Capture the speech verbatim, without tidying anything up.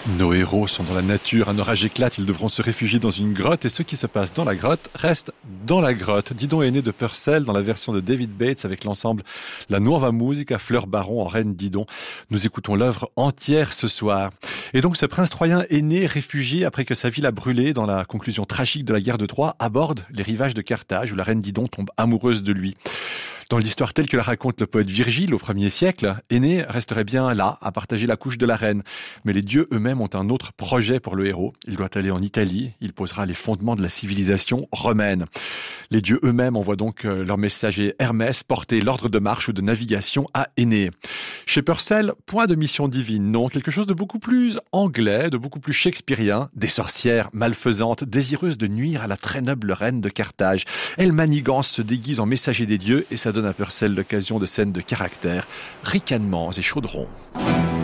Nos héros sont dans la nature, un orage éclate, ils devront se réfugier dans une grotte et ce qui se passe dans la grotte reste dans la grotte. Didon est né de Purcell dans la version de David Bates avec l'ensemble La Nuova Musica, Fleur Baron en Reine Didon. Nous écoutons l'œuvre entière ce soir. Et donc ce prince troyen est né réfugié après que sa ville a brûlé dans la conclusion tragique de la guerre de Troie, aborde les rivages de Carthage où la reine Didon tombe amoureuse de lui. Dans l'histoire telle que la raconte le poète Virgile au premier siècle, Énée resterait bien là, à partager la couche de la reine. Mais les dieux eux-mêmes ont un autre projet pour le héros. Il doit aller en Italie, il posera les fondements de la civilisation romaine. Les dieux eux-mêmes envoient donc leur messager Hermès porter l'ordre de marche ou de navigation à Énée. Chez Purcell, point de mission divine, non, quelque chose de beaucoup plus anglais, de beaucoup plus shakespearien, des sorcières malfaisantes, désireuses de nuire à la très noble reine de Carthage. Elle manigance, se déguise en messager des dieux et ça donne à Purcell l'occasion de scènes de caractère, ricanements et chaudrons.